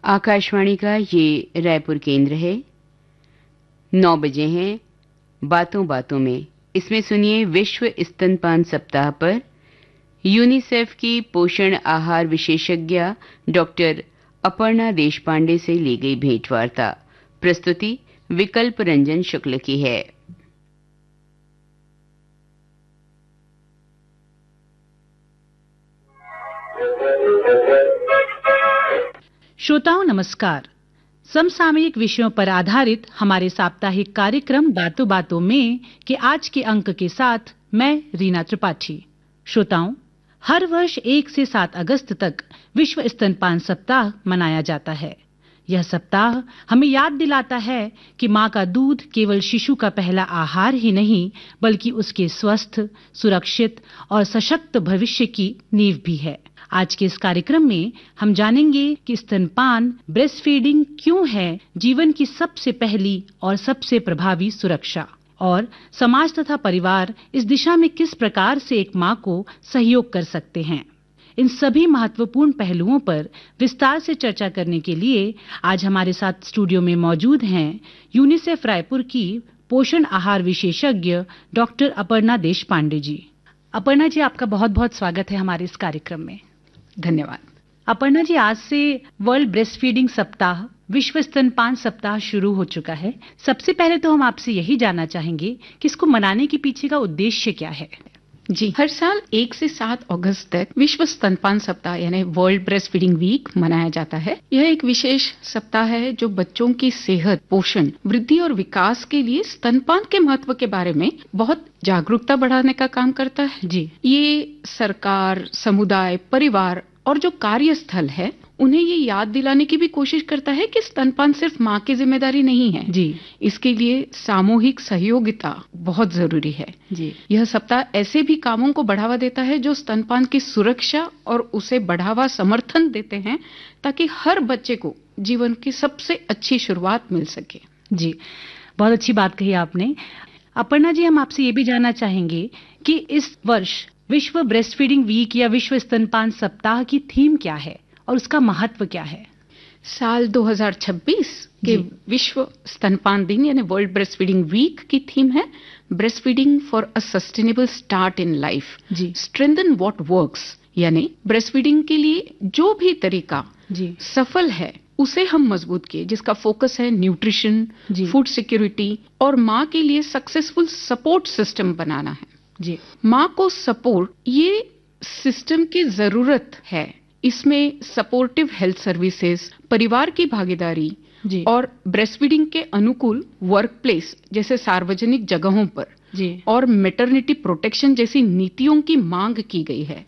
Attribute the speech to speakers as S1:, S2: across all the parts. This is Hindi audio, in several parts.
S1: आकाशवाणी का ये रायपुर केंद्र है। 9 बजे हैं बातों बातों में। इसमें सुनिए विश्व स्तनपान सप्ताह पर यूनिसेफ की पोषण आहार विशेषज्ञ डॉक्टर अपर्णा देशपांडे से ली गई भेंटवार्ता। प्रस्तुति विकल्प रंजन शुक्ल की है।
S2: श्रोताओं नमस्कार। समसामयिक विषयों पर आधारित हमारे साप्ताहिक कार्यक्रम बातों बातों में के आज के अंक के साथ मैं रीना त्रिपाठी। श्रोताओं, हर वर्ष 1 से 7 अगस्त तक विश्व स्तनपान सप्ताह मनाया जाता है। यह सप्ताह हमें याद दिलाता है कि मां का दूध केवल शिशु का पहला आहार ही नहीं, बल्कि उसके स्वस्थ, सुरक्षित और सशक्त भविष्य की नींव भी है। आज के इस कार्यक्रम में हम जानेंगे कि स्तनपान ब्रेस्ट फीडिंग क्यों है जीवन की सबसे पहली और सबसे प्रभावी सुरक्षा, और समाज तथा परिवार इस दिशा में किस प्रकार से एक मां को सहयोग कर सकते हैं। इन सभी महत्वपूर्ण पहलुओं पर विस्तार से चर्चा करने के लिए आज हमारे साथ स्टूडियो में मौजूद हैं यूनिसेफ रायपुर की पोषण आहार विशेषज्ञ डॉक्टर अपर्णा देशपांडे जी। अपर्णा जी, आपका बहुत बहुत स्वागत है हमारे इस कार्यक्रम में।
S3: धन्यवाद।
S2: अपर्णा जी, आज से वर्ल्ड ब्रेस्ट फीडिंग सप्ताह, विश्व स्तनपान सप्ताह शुरू हो चुका है। सबसे पहले तो हम आपसे यही जानना चाहेंगे कि इसको मनाने के पीछे का उद्देश्य क्या है।
S3: जी, हर साल 1 से 7 अगस्त तक विश्व स्तनपान सप्ताह यानी वर्ल्ड ब्रेस्ट फीडिंग वीक मनाया जाता है। यह एक विशेष सप्ताह है जो बच्चों की सेहत, पोषण, वृद्धि और विकास के लिए स्तनपान के महत्व के बारे में बहुत जागरूकता बढ़ाने का काम करता है।
S2: जी,
S3: ये सरकार, समुदाय, परिवार और जो कार्यस्थल है उन्हें ये याद दिलाने की भी कोशिश करता है कि स्तनपान सिर्फ माँ की जिम्मेदारी नहीं है।
S2: जी,
S3: इसके लिए सामूहिक सहयोगिता बहुत जरूरी है।
S2: जी,
S3: यह सप्ताह ऐसे भी कामों को बढ़ावा देता है जो स्तनपान की सुरक्षा और उसे बढ़ावा समर्थन देते हैं, ताकि हर बच्चे को जीवन की सबसे अच्छी शुरुआत मिल सके।
S2: जी, बहुत अच्छी बात कही आपने। अपर्णा जी, हम आपसे ये भी जानना चाहेंगे कि इस वर्ष विश्व ब्रेस्ट फीडिंग वीक या विश्व स्तनपान सप्ताह की थीम क्या है और उसका महत्व क्या है।
S3: साल 2026 के विश्व स्तनपान दिन यानी वर्ल्ड ब्रेस्ट फीडिंग वीक की थीम है breast feeding for a sustainable start in life,
S2: ji,
S3: strengthen what works. यानी ब्रेस्ट फीडिंग के लिए जो भी तरीका
S2: जी,
S3: सफल है उसे हम मजबूत किए, जिसका फोकस है न्यूट्रिशन, फूड सिक्योरिटी और माँ के लिए सक्सेसफुल सपोर्ट सिस्टम बनाना है।
S2: जी,
S3: माँ को सपोर्ट, ये सिस्टम की जरूरत है। इसमें सपोर्टिव हेल्थ सर्विसेज, परिवार की भागीदारी
S2: जी,
S3: और ब्रेस्ट फीडिंग के अनुकूल वर्क प्लेस जैसे सार्वजनिक जगहों पर
S2: जी,
S3: और मैटरनिटी प्रोटेक्शन जैसी नीतियों की मांग की गई है।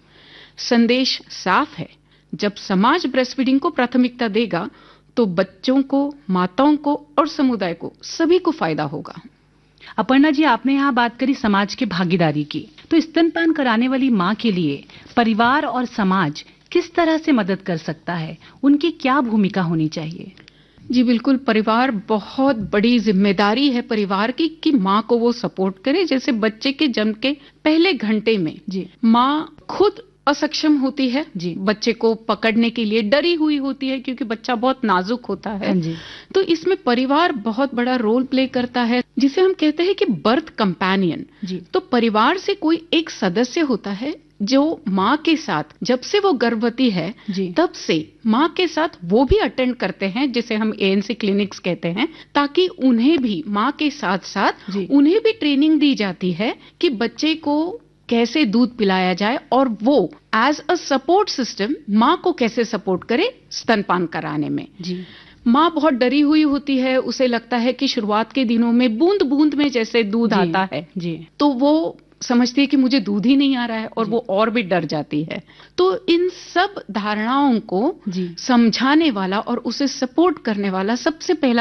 S3: संदेश साफ है, जब समाज ब्रेस्ट फीडिंग को प्राथमिकता देगा तो बच्चों को, माताओं को और समुदाय को, सभी को फायदा होगा।
S2: अपर्णा जी, आपने यहाँ बात करी समाज की भागीदारी की, तो स्तनपान कराने वाली माँ के लिए परिवार और समाज किस तरह से मदद कर सकता है? उनकी क्या भूमिका होनी चाहिए?
S3: जी बिल्कुल, परिवार बहुत बड़ी जिम्मेदारी है परिवार की कि माँ को वो सपोर्ट करे। जैसे बच्चे के जन्म के पहले घंटे में
S2: जी,
S3: माँ खुद असक्षम होती है,
S2: जी,
S3: बच्चे को पकड़ने के लिए डरी हुई होती है क्योंकि बच्चा बहुत नाजुक होता है।
S2: जी,
S3: तो इसमें परिवार बहुत बड़ा रोल प्ले करता है, जिसे हम कहते हैं कि बर्थ कंपेनियन।
S2: जी,
S3: तो परिवार से कोई एक सदस्य होता है जो माँ के साथ, जब से वो गर्भवती है
S2: जी,
S3: तब से माँ के साथ वो भी अटेंड करते हैं, जिसे हम ANC क्लिनिक्स कहते हैं, ताकि उन्हें भी माँ के साथ साथ
S2: जी,
S3: उन्हें भी ट्रेनिंग दी जाती है कि बच्चे को कैसे दूध पिलाया जाए और वो एज अ सपोर्ट सिस्टम माँ को कैसे सपोर्ट करे स्तनपान कराने में।
S2: जी,
S3: माँ बहुत डरी हुई होती है, उसे लगता है कि शुरुआत के दिनों में बूंद बूंद में जैसे दूध
S2: जी,
S3: आता है,
S2: जी,
S3: तो वो समझती है कि मुझे दूध ही नहीं आ रहा है और वो और भी डर जाती है। तो इन सब धारणाओं को
S2: जी,
S3: समझाने वाला और उसे सपोर्ट करने वाला सबसे पहला